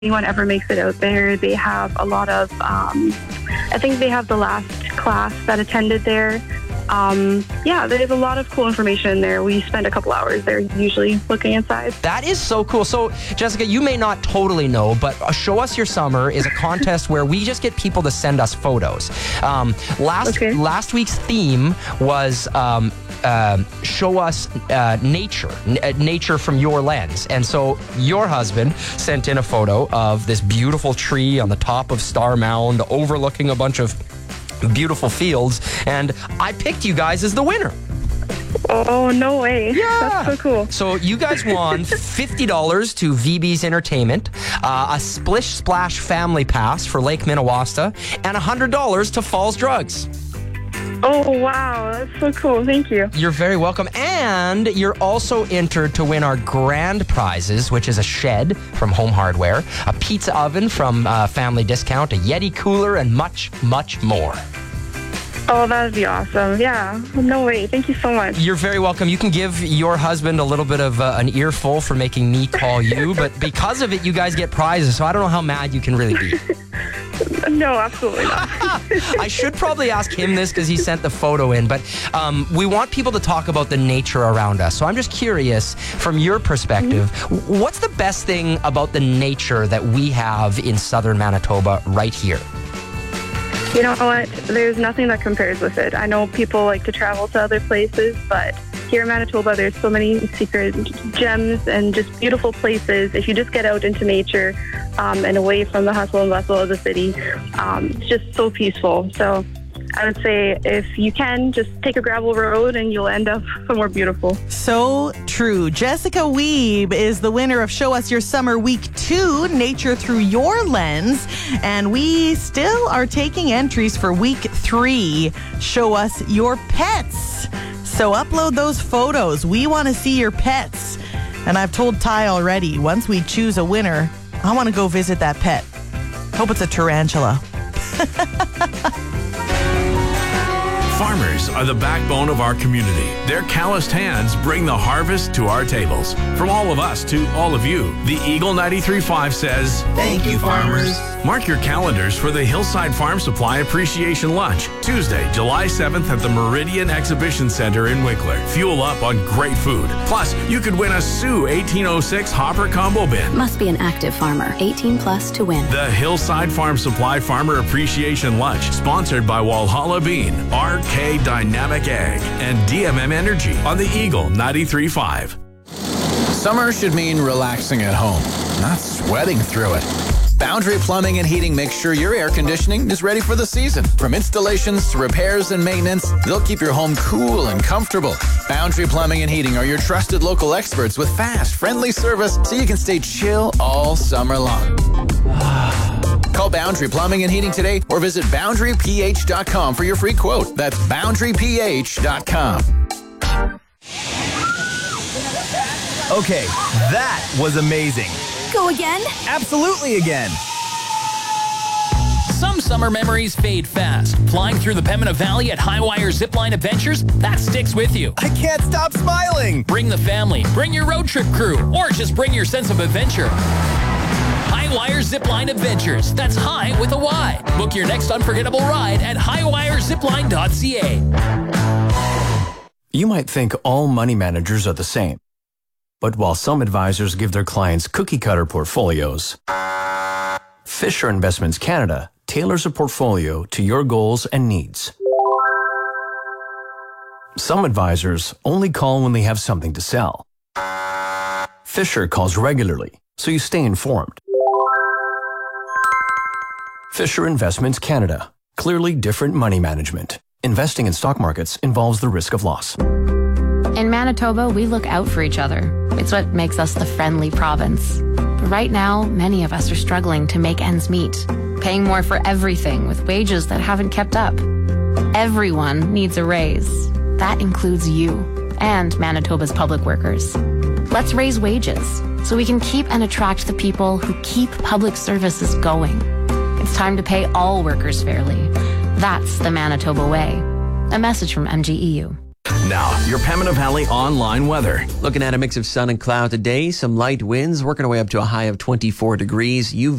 anyone ever makes it out there, they have a lot of, I think they have the last class that attended there. There's a lot of cool information in there. We spend a couple hours there usually looking inside. That is so cool. So, Jessica, you may not totally know, but Show Us Your Summer is a contest where we just get people to send us photos. Last week's theme was show us nature from your lens. And so your husband sent in a photo of this beautiful tree on the top of Star Mound overlooking a bunch of beautiful fields, and I picked you guys as the winner. Oh, no way. Yeah. That's so cool. So you guys won $50 to VB's Entertainment, a Splish Splash family pass for Lake Minnewaska, and $100 to Falls Drugs. Oh, wow. That's so cool. Thank you. You're very welcome. And you're also entered to win our grand prizes, which is a shed from Home Hardware, a pizza oven from Family Discount, a Yeti cooler, and much, much more. Oh, that would be awesome. Yeah. No way. Thank you so much. You're very welcome. You can give your husband a little bit of an earful for making me call you, but because of it, you guys get prizes, so I don't know how mad you can really be. No, absolutely not. I should probably ask him this because he sent the photo in, but we want people to talk about the nature around us. So I'm just curious, from your perspective, what's the best thing about the nature that we have in southern Manitoba right here? You know what? There's nothing that compares with it. I know people like to travel to other places, but here in Manitoba, there's so many secret gems and just beautiful places. If you just get out into nature and away from the hustle and bustle of the city, it's just so peaceful. So I would say if you can, just take a gravel road and you'll end up somewhere beautiful. So true. Jessica Wiebe is the winner of Show Us Your Summer Week 2, Nature Through Your Lens. And we still are taking entries for Week 3, Show Us Your Pets. So upload those photos. We want to see your pets. And I've told Ty already, once we choose a winner, I want to go visit that pet. Hope it's a tarantula. Farmers are the backbone of our community. Their calloused hands bring the harvest to our tables. From all of us to all of you, the Eagle 93.5 says, Thank you, farmers. Mark your calendars for the Hillside Farm Supply Appreciation Lunch, Tuesday, July 7th at the Meridian Exhibition Center in Winkler. Fuel up on great food. Plus, you could win a Sioux 1806 Hopper Combo Bin. Must be an active farmer, 18 plus to win. The Hillside Farm Supply Farmer Appreciation Lunch, sponsored by Walhalla Bean, RK Dynamic Ag, and DMM Energy on the Eagle 93.5. Summer should mean relaxing at home, not sweating through it. Boundary Plumbing and Heating makes sure your air conditioning is ready for the season. From installations to repairs and maintenance, they'll keep your home cool and comfortable. Boundary Plumbing and Heating are your trusted local experts with fast, friendly service so you can stay chill all summer long. Call Boundary Plumbing and Heating today or visit BoundaryPH.com for your free quote. That's BoundaryPH.com. Okay, that was amazing. Go again? Absolutely again. Some summer memories fade fast. Flying through the Pembina Valley at Highwire Zipline Adventures, that sticks with you. I can't stop smiling. Bring the family, bring your road trip crew, or just bring your sense of adventure. Highwire Zipline Adventures. That's high with a Y. Book your next unforgettable ride at highwirezipline.ca. You might think all money managers are the same. But while some advisors give their clients cookie-cutter portfolios, Fisher Investments Canada tailors a portfolio to your goals and needs. Some advisors only call when they have something to sell. Fisher calls regularly, so you stay informed. Fisher Investments Canada. Clearly different money management. Investing in stock markets involves the risk of loss. In Manitoba, we look out for each other. It's what makes us the friendly province. But right now, many of us are struggling to make ends meet, paying more for everything with wages that haven't kept up. Everyone needs a raise. That includes you and Manitoba's public workers. Let's raise wages so we can keep and attract the people who keep public services going. It's time to pay all workers fairly. That's the Manitoba way. A message from MGEU. now, your Pembina Valley online weather. Looking at a mix of sun and cloud today, some light winds working our way up to a high of 24 degrees.